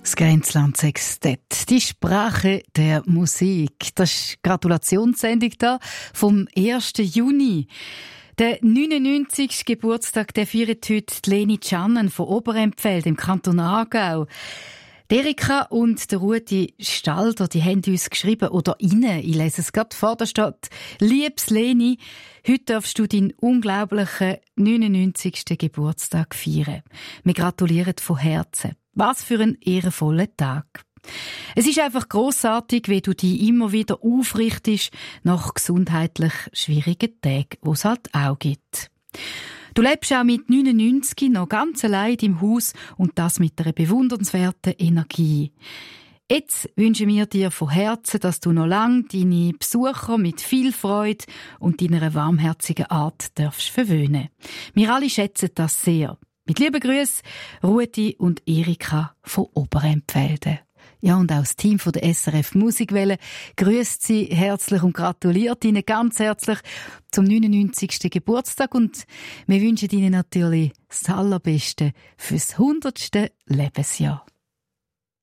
Das Grenzland Sextett, die Sprache der Musik. Das ist die Gratulationssendung da vom 1. Juni. Der 99. Geburtstag, der feiert heute die Leni Tschannen von Oberempfeld im Kanton Aargau. Die Erika und der Rudi Stalder, die haben uns geschrieben, oder Ihnen, ich lese es gerade vor, da steht: Liebes Leni, heute darfst du deinen unglaublichen 99. Geburtstag feiern. Wir gratulieren von Herzen. Was für ein ehrenvoller Tag. Es ist einfach grossartig, wie du dich immer wieder aufrichtest nach gesundheitlich schwierigen Tagen, die es halt auch gibt. Du lebst auch mit 99 noch ganz allein im Haus und das mit einer bewundernswerten Energie. Jetzt wünschen wir dir von Herzen, dass du noch lange deine Besucher mit viel Freude und deiner warmherzigen Art darfst verwöhnen. Wir alle schätzen das sehr. Mit lieben Grüßen, Rudi und Erika von Oberempfelde. Ja, und auch das Team von der SRF Musikwelle grüßt Sie herzlich und gratuliert Ihnen ganz herzlich zum 99. Geburtstag. Und wir wünschen Ihnen natürlich das Allerbeste fürs 100. Lebensjahr.